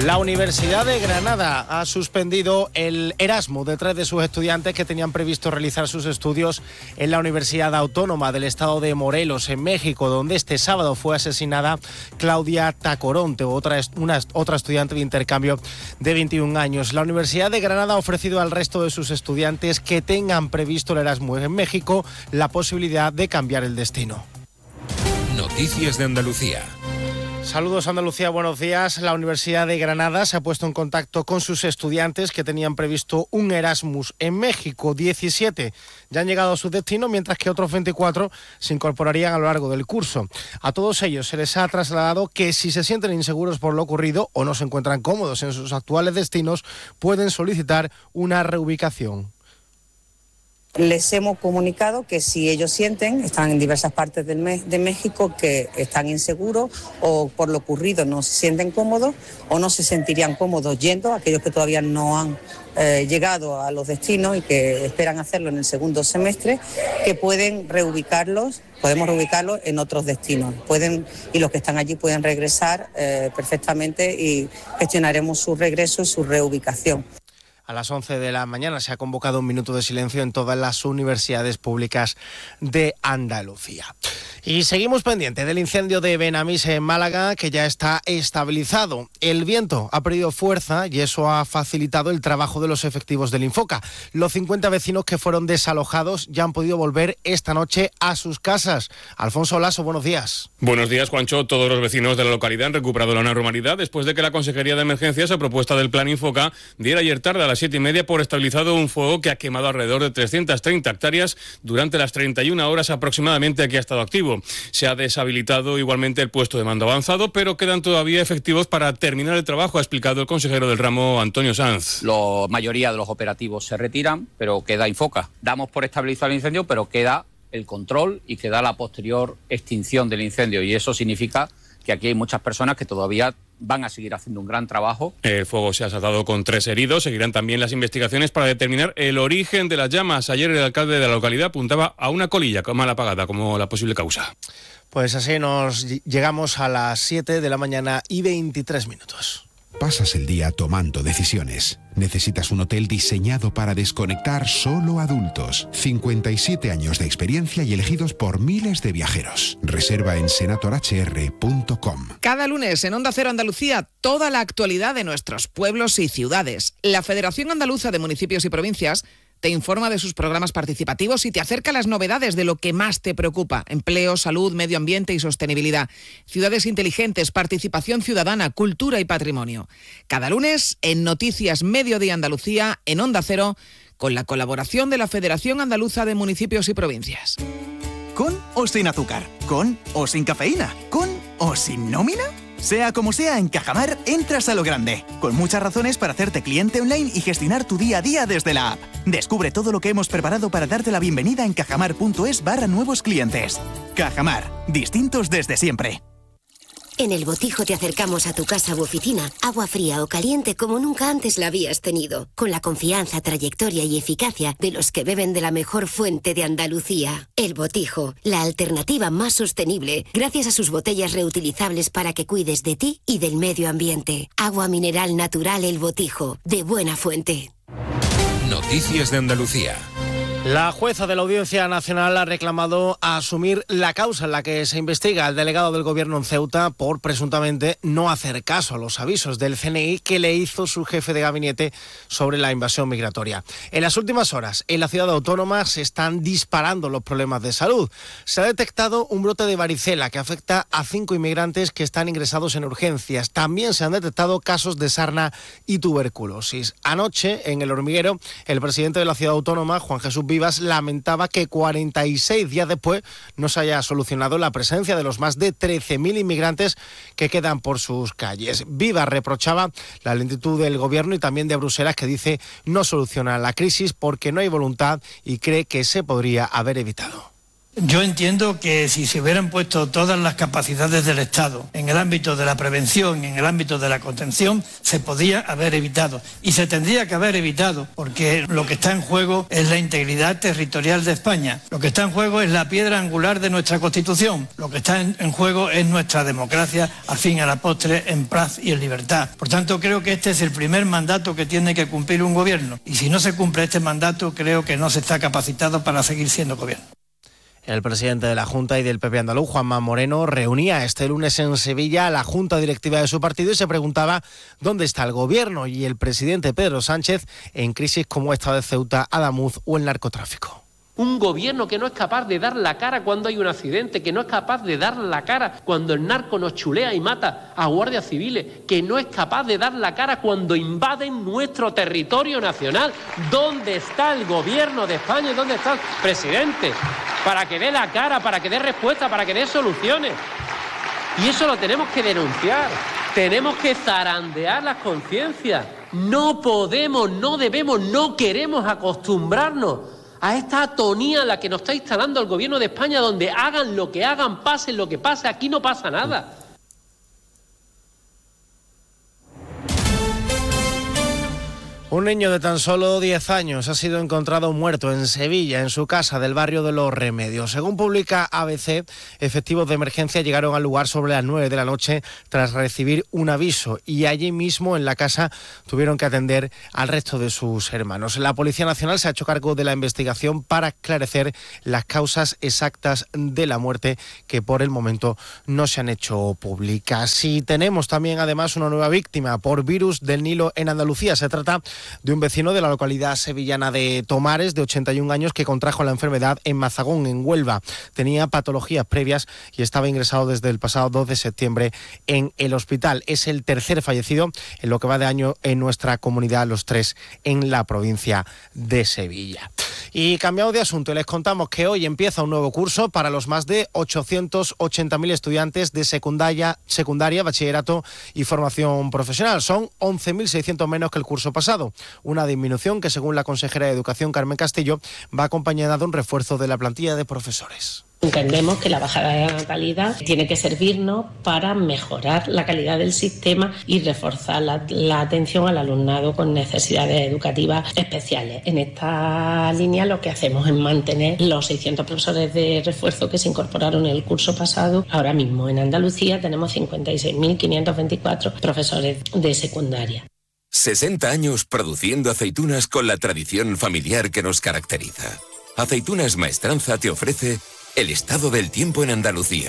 La Universidad de Granada ha suspendido el Erasmus de 3 de sus estudiantes que tenían previsto realizar sus estudios en la Universidad Autónoma del Estado de Morelos, en México, donde este sábado fue asesinada Claudia Tacoronte, otra estudiante de intercambio de 21 años. La Universidad de Granada ha ofrecido al resto de sus estudiantes que tengan previsto el Erasmus en México la posibilidad de cambiar el destino. Noticias de Andalucía. Saludos Andalucía, buenos días. La Universidad de Granada se ha puesto en contacto con sus estudiantes que tenían previsto un Erasmus en México. 17 ya han llegado a su destino, mientras que otros 24 se incorporarían a lo largo del curso. A todos ellos se les ha trasladado que si se sienten inseguros por lo ocurrido o no se encuentran cómodos en sus actuales destinos, pueden solicitar una reubicación. Les hemos comunicado que si ellos sienten, están en diversas partes de México, que están inseguros o por lo ocurrido no se sienten cómodos o no se sentirían cómodos yendo, aquellos que todavía no han llegado a los destinos y que esperan hacerlo en el segundo semestre, que podemos reubicarlos en otros destinos. Y los que están allí pueden regresar perfectamente y gestionaremos su regreso y su reubicación. A las 11 de la mañana se ha convocado un minuto de silencio en todas las universidades públicas de Andalucía. Y seguimos pendientes del incendio de Benamís en Málaga, que ya está estabilizado. El viento ha perdido fuerza y eso ha facilitado el trabajo de los efectivos del Infoca. Los 50 vecinos que fueron desalojados ya han podido volver esta noche a sus casas. Alfonso Lasso, buenos días. Buenos días, Juancho. Todos los vecinos de la localidad han recuperado la normalidad después de que la Consejería de Emergencias, a propuesta del Plan Infoca, diera ayer tarde a las 7:30 por estabilizado un fuego que ha quemado alrededor de 330 hectáreas durante las 31 horas aproximadamente que ha estado activo. Se ha deshabilitado igualmente el puesto de mando avanzado, pero quedan todavía efectivos para terminar el trabajo, ha explicado el consejero del ramo, Antonio Sanz. La mayoría de los operativos se retiran, pero queda Infoca. Damos por estabilizado el incendio, pero queda el control y queda la posterior extinción del incendio, y eso significa que aquí hay muchas personas que todavía van a seguir haciendo un gran trabajo. El fuego se ha saltado con 3 heridos. Seguirán también las investigaciones para determinar el origen de las llamas. Ayer el alcalde de la localidad apuntaba a una colilla mal apagada como la posible causa. Pues así nos llegamos a las 7 de la mañana y 23 minutos. Pasas el día tomando decisiones. Necesitas un hotel diseñado para desconectar solo adultos. 57 años de experiencia y elegidos por miles de viajeros. Reserva en senatorhr.com. Cada lunes en Onda Cero Andalucía, toda la actualidad de nuestros pueblos y ciudades. La Federación Andaluza de Municipios y Provincias te informa de sus programas participativos y te acerca las novedades de lo que más te preocupa: empleo, salud, medio ambiente y sostenibilidad, ciudades inteligentes, participación ciudadana, cultura y patrimonio. Cada lunes en Noticias Mediodía Andalucía, en Onda Cero, con la colaboración de la Federación Andaluza de Municipios y Provincias. ¿Con o sin azúcar? ¿Con o sin cafeína? ¿Con o sin nómina? Sea como sea, en Cajamar entras a lo grande, con muchas razones para hacerte cliente online y gestionar tu día a día desde la app. Descubre todo lo que hemos preparado para darte la bienvenida en cajamar.es/nuevos clientes. Cajamar, distintos desde siempre. En El Botijo te acercamos a tu casa u oficina, agua fría o caliente como nunca antes la habías tenido, con la confianza, trayectoria y eficacia de los que beben de la mejor fuente de Andalucía. El Botijo, la alternativa más sostenible, gracias a sus botellas reutilizables para que cuides de ti y del medio ambiente. Agua mineral natural El Botijo, de buena fuente. Noticias de Andalucía. La jueza de la Audiencia Nacional ha reclamado asumir la causa en la que se investiga al delegado del Gobierno en Ceuta por presuntamente no hacer caso a los avisos del CNI que le hizo su jefe de gabinete sobre la invasión migratoria. En las últimas horas, en la ciudad autónoma se están disparando los problemas de salud. Se ha detectado un brote de varicela que afecta a 5 inmigrantes que están ingresados en urgencias. También se han detectado casos de sarna y tuberculosis. Anoche, en El Hormiguero, el presidente de la ciudad autónoma, Juan Jesús Vivas, lamentaba que 46 días después no se haya solucionado la presencia de los más de 13.000 inmigrantes que quedan por sus calles. Vivas reprochaba la lentitud del gobierno y también de Bruselas, que dice no soluciona la crisis porque no hay voluntad y cree que se podría haber evitado. Yo entiendo que si se hubieran puesto todas las capacidades del Estado en el ámbito de la prevención, en el ámbito de la contención, se podía haber evitado. Y se tendría que haber evitado, porque lo que está en juego es la integridad territorial de España. Lo que está en juego es la piedra angular de nuestra Constitución. Lo que está en juego es nuestra democracia, al fin y a la postre, en paz y en libertad. Por tanto, creo que este es el primer mandato que tiene que cumplir un gobierno. Y si no se cumple este mandato, creo que no se está capacitado para seguir siendo gobierno. El presidente de la Junta y del PP andaluz, Juanma Moreno, reunía este lunes en Sevilla a la Junta Directiva de su partido y se preguntaba dónde está el gobierno y el presidente Pedro Sánchez en crisis como esta de Ceuta, Adamuz o el narcotráfico. Un gobierno que no es capaz de dar la cara cuando hay un accidente, que no es capaz de dar la cara cuando el narco nos chulea y mata a guardias civiles, que no es capaz de dar la cara cuando invaden nuestro territorio nacional. ¿Dónde está el gobierno de España y dónde está el presidente? Para que dé la cara, para que dé respuesta, para que dé soluciones. Y eso lo tenemos que denunciar. Tenemos que zarandear las conciencias. No podemos, no debemos, no queremos acostumbrarnos a esta atonía en la que nos está instalando el gobierno de España, donde hagan lo que hagan, pase lo que pase, aquí no pasa nada. Un niño de tan solo 10 años ha sido encontrado muerto en Sevilla, en su casa del barrio de Los Remedios. Según publica ABC, efectivos de emergencia llegaron al lugar sobre las 9 de la noche tras recibir un aviso y allí mismo en la casa tuvieron que atender al resto de sus hermanos. La Policía Nacional se ha hecho cargo de la investigación para esclarecer las causas exactas de la muerte, que por el momento no se han hecho públicas. Y tenemos también además una nueva víctima por virus del Nilo en Andalucía. Se trata de un vecino de la localidad sevillana de Tomares, de 81 años, que contrajo la enfermedad en Mazagón, en Huelva. Tenía patologías previas y estaba ingresado desde el pasado 2 de septiembre en el hospital. Es el tercer fallecido en lo que va de año en nuestra comunidad, los 3 en la provincia de Sevilla. Y cambiamos de asunto, les contamos que hoy empieza un nuevo curso para los más de 880.000 estudiantes de secundaria, bachillerato y formación profesional. Son 11.600 menos que el curso pasado. Una disminución que, según la consejera de Educación, Carmen Castillo, va acompañada de un refuerzo de la plantilla de profesores. Entendemos que la bajada de la natalidad tiene que servirnos para mejorar la calidad del sistema y reforzar la atención al alumnado con necesidades educativas especiales. En esta línea lo que hacemos es mantener los 600 profesores de refuerzo que se incorporaron en el curso pasado. Ahora mismo en Andalucía tenemos 56.524 profesores de secundaria. 60 años produciendo aceitunas con la tradición familiar que nos caracteriza. Aceitunas Maestranza te ofrece el estado del tiempo en Andalucía.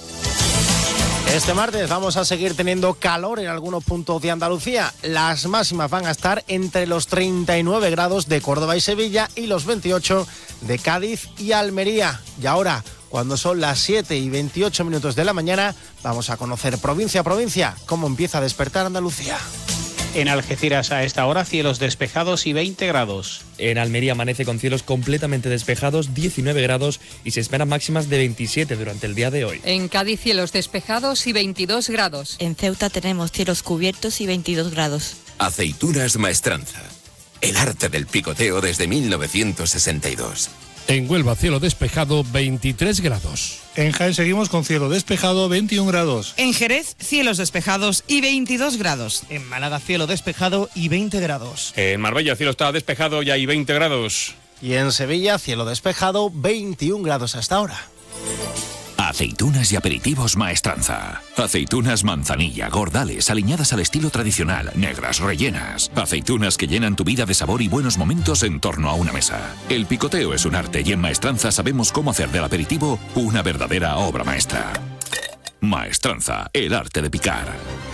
Este martes vamos a seguir teniendo calor en algunos puntos de Andalucía. Las máximas van a estar entre los 39 grados de Córdoba y Sevilla y los 28 de Cádiz y Almería. Y ahora, cuando son las 7:28 de la mañana, vamos a conocer provincia a provincia cómo empieza a despertar Andalucía. En Algeciras a esta hora cielos despejados y 20 grados. En Almería amanece con cielos completamente despejados, 19 grados y se esperan máximas de 27 durante el día de hoy. En Cádiz cielos despejados y 22 grados. En Ceuta tenemos cielos cubiertos y 22 grados. Aceitunas Maestranza. El arte del picoteo desde 1962. En Huelva cielo despejado, 23 grados. En Jaén seguimos con cielo despejado, 21 grados. En Jerez, cielos despejados y 22 grados. En Málaga, cielo despejado y 20 grados. En Marbella, cielo está despejado y hay 20 grados. Y en Sevilla, cielo despejado, 21 grados hasta ahora. Aceitunas y aperitivos Maestranza. Aceitunas manzanilla, gordales, aliñadas al estilo tradicional, negras, rellenas. Aceitunas que llenan tu vida de sabor y buenos momentos en torno a una mesa. El picoteo es un arte y en Maestranza sabemos cómo hacer del aperitivo una verdadera obra maestra. Maestranza, el arte de picar.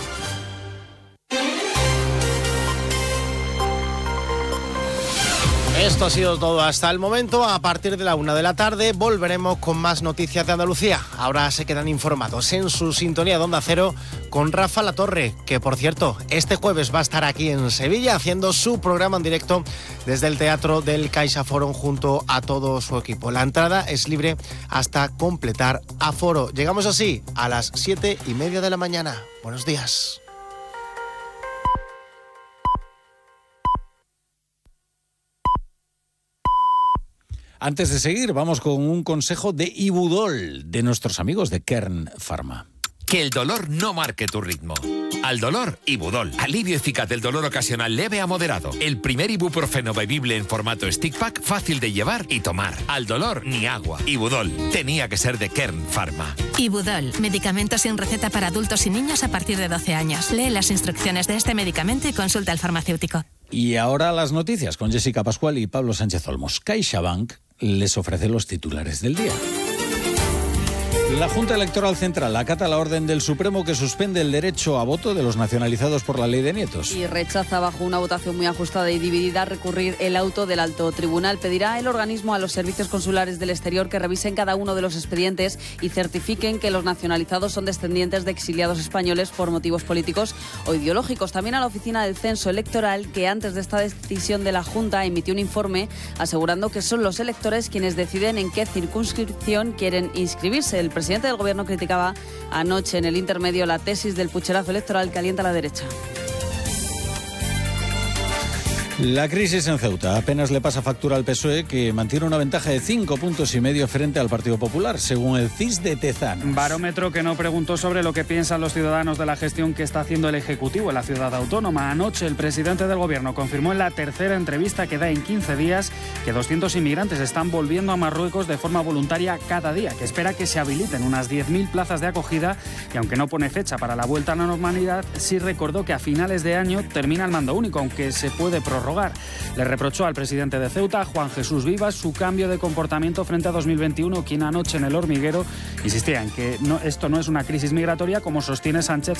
Esto ha sido todo hasta el momento. A partir de la 1 de la tarde volveremos con más noticias de Andalucía. Ahora se quedan informados en su sintonía de Onda Cero con Rafa Latorre, que por cierto, este jueves va a estar aquí en Sevilla haciendo su programa en directo desde el Teatro del CaixaForum junto a todo su equipo. La entrada es libre hasta completar aforo. Llegamos así a las 7:30 de la mañana. Buenos días. Antes de seguir, vamos con un consejo de Ibudol, de nuestros amigos de Kern Pharma. Que el dolor no marque tu ritmo. Al dolor, Ibudol. Alivio eficaz del dolor ocasional leve a moderado. El primer ibuprofeno bebible en formato stick pack, fácil de llevar y tomar. Al dolor, ni agua. Ibudol. Tenía que ser de Kern Pharma. Ibudol. Medicamento sin receta para adultos y niños a partir de 12 años. Lee las instrucciones de este medicamento y consulta al farmacéutico. Y ahora las noticias con Jessica Pascual y Pablo Sánchez Olmos. CaixaBank les ofrece los titulares del día. La Junta Electoral Central acata la orden del Supremo que suspende el derecho a voto de los nacionalizados por la ley de nietos. Y rechaza, bajo una votación muy ajustada y dividida, recurrir el auto del alto tribunal. Pedirá el organismo a los servicios consulares del exterior que revisen cada uno de los expedientes y certifiquen que los nacionalizados son descendientes de exiliados españoles por motivos políticos o ideológicos. También a la Oficina del Censo Electoral, que antes de esta decisión de la Junta emitió un informe asegurando que son los electores quienes deciden en qué circunscripción quieren inscribirse. El presidente del Gobierno criticaba anoche en el intermedio la tesis del pucherazo electoral que alienta a la derecha. La crisis en Ceuta apenas le pasa factura al PSOE, que mantiene una ventaja de 5,5 puntos frente al Partido Popular, según el CIS de Tezanos. Barómetro que no preguntó sobre lo que piensan los ciudadanos de la gestión que está haciendo el Ejecutivo en la ciudad autónoma. Anoche el presidente del Gobierno confirmó en la tercera entrevista que da en 15 días que 200 inmigrantes están volviendo a Marruecos de forma voluntaria cada día, que espera que se habiliten unas 10.000 plazas de acogida y, aunque no pone fecha para la vuelta a la normalidad, sí recordó que a finales de año termina el mando único, aunque se puede prorrogar. Le reprochó al presidente de Ceuta, Juan Jesús Vivas, su cambio de comportamiento frente a 2021, quien anoche en El Hormiguero insistía en que esto no es una crisis migratoria, como sostiene Sánchez,